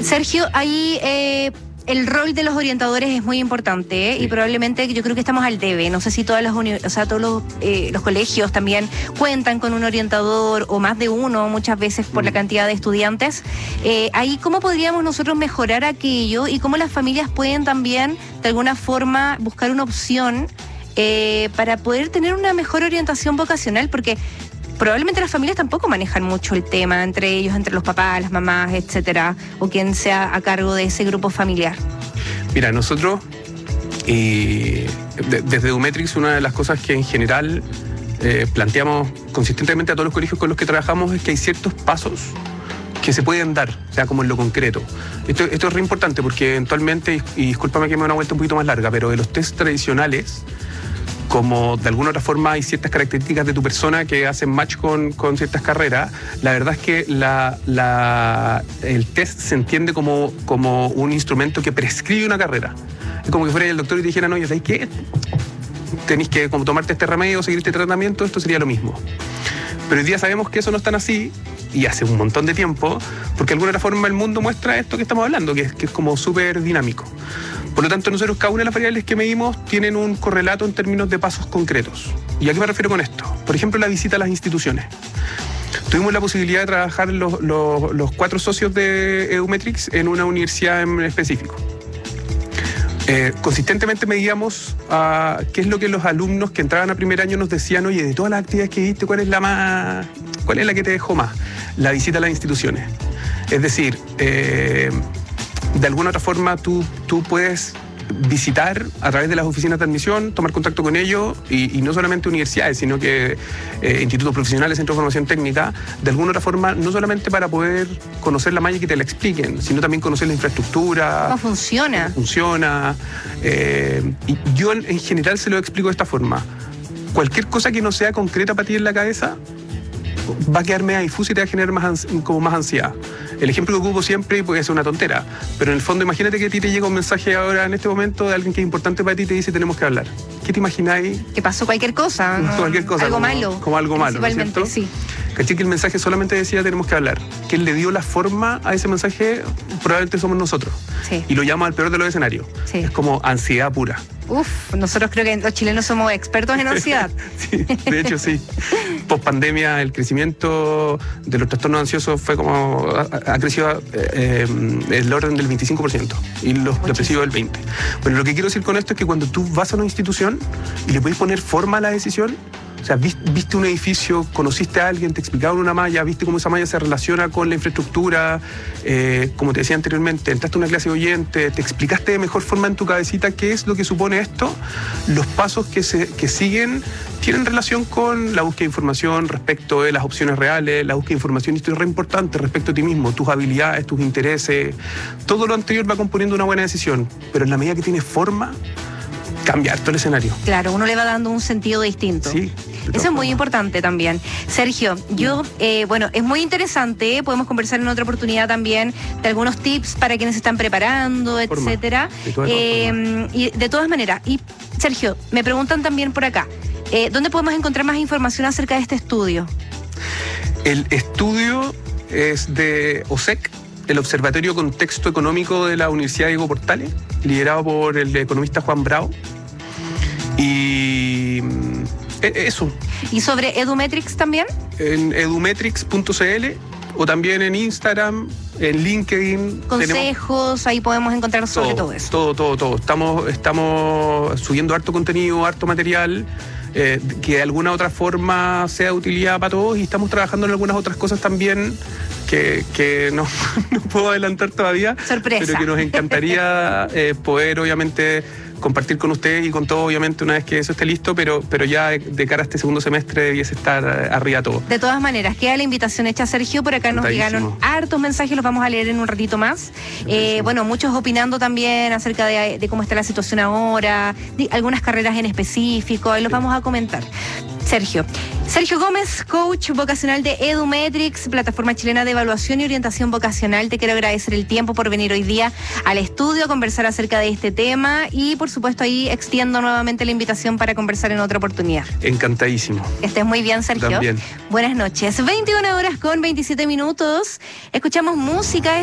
Sergio, ahí el rol de los orientadores es muy importante, Sí. y probablemente yo creo que estamos al debe. No sé si todos los colegios también cuentan con un orientador o más de uno, muchas veces por la cantidad de estudiantes. Ahí, ¿cómo podríamos nosotros mejorar aquello y cómo las familias pueden también, de alguna forma, buscar una opción para poder tener una mejor orientación vocacional? Porque probablemente las familias tampoco manejan mucho el tema entre ellos, entre los papás, las mamás, etcétera, o quien sea a cargo de ese grupo familiar. Mira, nosotros, desde Edumetrix, una de las cosas que en general planteamos consistentemente a todos los colegios con los que trabajamos es que hay ciertos pasos que se pueden dar, o sea, como en lo concreto. Esto es re importante porque eventualmente, y discúlpame que me dé una vuelta un poquito más larga, pero de los test tradicionales, como de alguna otra forma hay ciertas características de tu persona que hacen match con ciertas carreras, la verdad es que el test se entiende como un instrumento que prescribe una carrera. Es como que fuera el doctor y te dijera, no, ¿sabes qué? Tenés que como tomarte este remedio, seguir este tratamiento, esto sería lo mismo. Pero hoy día sabemos que eso no es tan así, y hace un montón de tiempo, porque de alguna otra forma el mundo muestra esto que estamos hablando, que es como súper dinámico. Por lo tanto, nosotros cada una de las variables que medimos tienen un correlato en términos de pasos concretos. ¿Y a qué me refiero con esto? Por ejemplo, la visita a las instituciones. Tuvimos la posibilidad de trabajar los 4 socios de Edumetrix en una universidad en específico. Consistentemente medíamos qué es lo que los alumnos que entraban a primer año nos decían: oye, de todas las actividades que viste, ¿cuál es la que te dejó más? La visita a las instituciones. Es decir, de alguna otra forma tú puedes visitar a través de las oficinas de admisión, tomar contacto con ellos, y no solamente universidades, sino que institutos profesionales, centros de formación técnica, de alguna otra forma, no solamente para poder conocer la malla y que te la expliquen, sino también conocer la infraestructura. ¿Cómo funciona? Y yo en general se lo explico de esta forma: cualquier cosa que no sea concreta para ti en la cabeza va a quedar media difusa y te va a generar más ansiedad. El ejemplo que ocupo siempre puede ser una tontera, pero en el fondo imagínate que a ti te llega un mensaje ahora en este momento de alguien que es importante para ti y te dice: tenemos que hablar. ¿Qué te imagináis? Que pasó cualquier cosa. Cualquier cosa. Algo malo. Como algo malo, ¿no es principalmente, cierto? sí. ¿Caché que el mensaje solamente decía tenemos que hablar? Quien le dio la forma a ese mensaje probablemente somos nosotros. Sí. Y lo llamo al peor de los escenarios. Sí. Es como ansiedad pura. Nosotros creo que los chilenos somos expertos en ansiedad. Sí, de hecho sí. Post pandemia el crecimiento de los trastornos ansiosos fue como ha crecido el orden del 25% y los depresivos del 20%. Bueno, lo que quiero decir con esto es que cuando tú vas a una institución y le puedes poner forma a la decisión, o sea, viste un edificio, conociste a alguien, te explicaron una malla, viste cómo esa malla se relaciona con la infraestructura, como te decía anteriormente, entraste a una clase de oyente, te explicaste de mejor forma en tu cabecita qué es lo que supone esto, los pasos que siguen tienen relación con la búsqueda de información respecto de las opciones reales, la búsqueda de información, y esto es re importante, respecto a ti mismo, tus habilidades, tus intereses, todo lo anterior va componiendo una buena decisión, pero en la medida que tiene forma, cambiar todo el escenario. Claro, uno le va dando un sentido distinto. Sí. Eso es muy importante también. Sergio, es muy interesante, podemos conversar en otra oportunidad también de algunos tips para quienes se están preparando, etcétera. Y de todas maneras. Y Sergio, me preguntan también por acá, ¿dónde podemos encontrar más información acerca de este estudio? El estudio es de OSEC, el Observatorio Contexto Económico de la Universidad Diego Portales, liderado por el economista Juan Bravo. Y eso. ¿Y sobre Edumetrix también? En edumetrix.cl o también en Instagram, en LinkedIn. Consejos, ahí podemos encontrar sobre todo eso. Todo. Estamos subiendo harto contenido, harto material, que de alguna otra forma sea de utilidad para todos, y estamos trabajando en algunas otras cosas también que no puedo adelantar todavía. Sorpresa. Pero que nos encantaría poder, obviamente, compartir con ustedes y con todo, obviamente, una vez que eso esté listo, pero ya de cara a este segundo semestre debiese estar arriba todo. De todas maneras, queda la invitación hecha, Sergio. Por acá nos llegaron hartos mensajes, los vamos a leer en un ratito más. Muchos opinando también acerca de cómo está la situación ahora, de algunas carreras en específico, ahí los vamos a comentar. Sergio Gómez, coach vocacional de Edumetrix, plataforma chilena de evaluación y orientación vocacional. Te quiero agradecer el tiempo por venir hoy día al estudio a conversar acerca de este tema, y por supuesto ahí extiendo nuevamente la invitación para conversar en otra oportunidad. Encantadísimo. Que estés muy bien, Sergio. También. Buenas noches. 21 horas con 27 minutos. Escuchamos música.